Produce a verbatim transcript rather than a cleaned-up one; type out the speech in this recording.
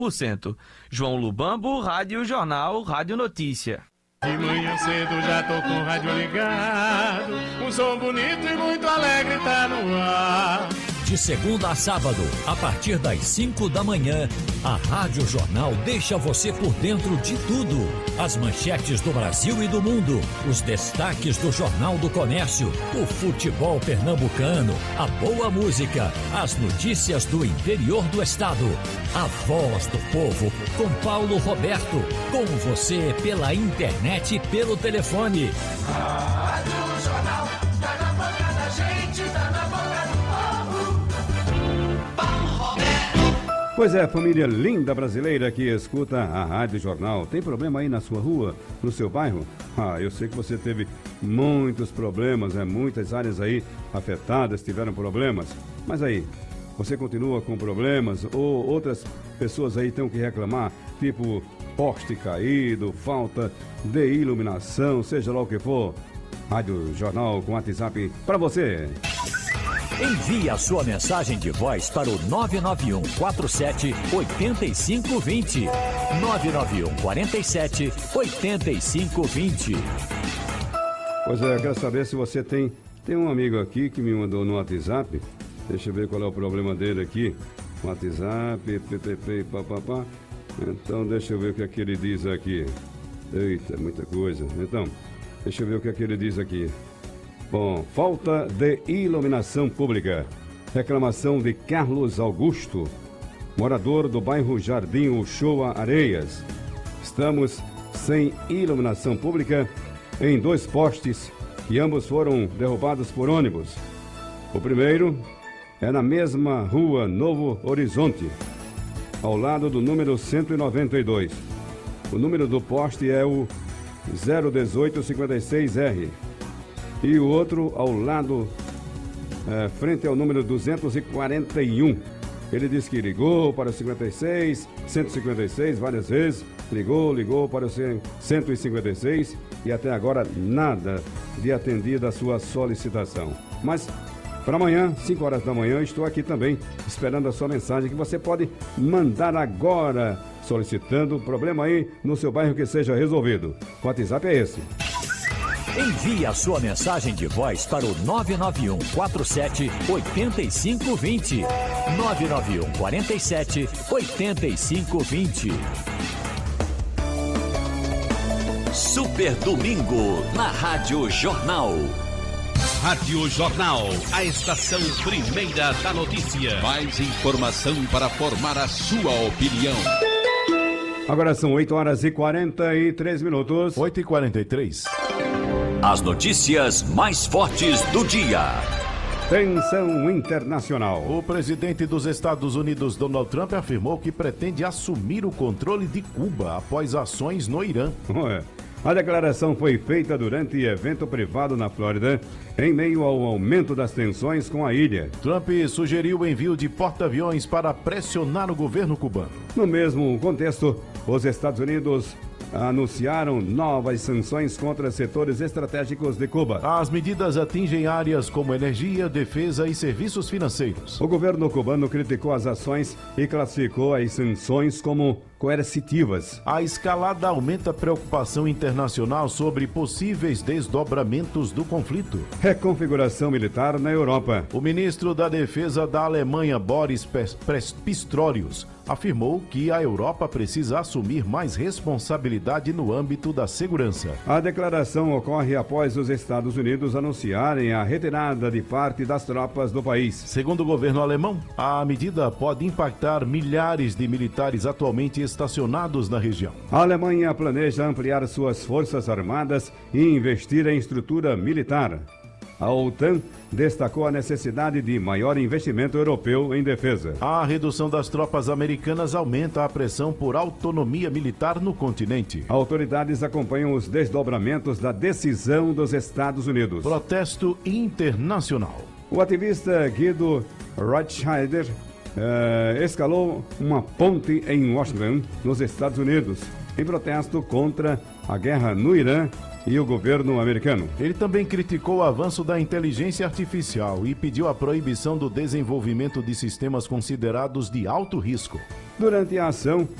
por cento. João Lubambo, Rádio Jornal, Rádio Notícia. De manhã cedo já tô com o rádio ligado, um som bonito e muito alegre tá no ar. De segunda a sábado, a partir das cinco da manhã, a Rádio Jornal deixa você por dentro de tudo. As manchetes do Brasil e do mundo, os destaques do Jornal do Comércio, o futebol pernambucano, a boa música, as notícias do interior do estado. A voz do povo, com Paulo Roberto, com você pela internet e pelo telefone. Rádio Jornal, tá na boca da gente, tá na boca do povo. Paulo Roberto. Pois é, família linda brasileira que escuta a Rádio Jornal. Tem problema aí na sua rua, no seu bairro? Ah, eu sei que você teve muitos problemas, né? Muitas áreas aí afetadas tiveram problemas. Mas aí, você continua com problemas ou outras pessoas aí têm que reclamar, tipo poste caído, falta de iluminação, seja lá o que for. Rádio Jornal com WhatsApp para você. Envie a sua mensagem de voz para o nove nove um quatro sete oito cinco dois zero. nove nove um quatro sete oito cinco dois zero. Pois é, eu quero saber se você tem... Tem um amigo aqui que me mandou no WhatsApp. Deixa eu ver qual é o problema dele aqui. WhatsApp, ppp, papapá. Então, deixa eu ver o que é que ele diz aqui. Eita, muita coisa. Então, deixa eu ver o que é que ele diz aqui. Bom, falta de iluminação pública. Reclamação de Carlos Augusto, morador do bairro Jardim Uchoa Areias. Estamos sem iluminação pública em dois postes e ambos foram derrubados por ônibus. O primeiro é na mesma rua Novo Horizonte, ao lado do número cento e noventa e dois. O número do poste é o zero um oito cinco seis R. E o outro ao lado, é, frente ao número duzentos e quarenta e um. Ele disse que ligou para o cinquenta e seis, cento e cinquenta e seis várias vezes. Ligou, ligou para o cento e cinquenta e seis e até agora nada de atendida a sua solicitação. Mas para amanhã, cinco horas da manhã, estou aqui também esperando a sua mensagem que você pode mandar agora, solicitando o problema aí no seu bairro que seja resolvido. O WhatsApp é esse. Envie a sua mensagem de voz para o nove nove um quatro sete oito cinco dois zero. nove nove um quatro sete oito cinco dois zero. Super Domingo na Rádio Jornal. Rádio Jornal, a estação primeira da notícia. Mais informação para formar a sua opinião. Agora são oito horas e quarenta e três minutos. oito e quarenta e três. As notícias mais fortes do dia. Tensão internacional. O presidente dos Estados Unidos, Donald Trump, afirmou que pretende assumir o controle de Cuba após ações no Irã. Ué. A declaração foi feita durante evento privado na Flórida, em meio ao aumento das tensões com a ilha. Trump sugeriu o envio de porta-aviões para pressionar o governo cubano. No mesmo contexto, os Estados Unidos anunciaram novas sanções contra setores estratégicos de Cuba. As medidas atingem áreas como energia, defesa e serviços financeiros. O governo cubano criticou as ações e classificou as sanções como coercitivas. A escalada aumenta a preocupação internacional sobre possíveis desdobramentos do conflito. Reconfiguração militar na Europa. O ministro da Defesa da Alemanha, Boris Pistorius, afirmou que a Europa precisa assumir mais responsabilidade no âmbito da segurança. A declaração ocorre após os Estados Unidos anunciarem a retirada de parte das tropas do país. Segundo o governo alemão, a medida pode impactar milhares de militares atualmente estacionados na região. A Alemanha planeja ampliar suas forças armadas e investir em estrutura militar. A OTAN destacou a necessidade de maior investimento europeu em defesa. A redução das tropas americanas aumenta a pressão por autonomia militar no continente. Autoridades acompanham os desdobramentos da decisão dos Estados Unidos. Protesto internacional. O ativista Guido Rothschilder eh, escalou uma ponte em Washington, nos Estados Unidos, em protesto contra a guerra no Irã e o governo americano. Ele também criticou o avanço da inteligência artificial e pediu a proibição do desenvolvimento de sistemas considerados de alto risco. Durante a ação,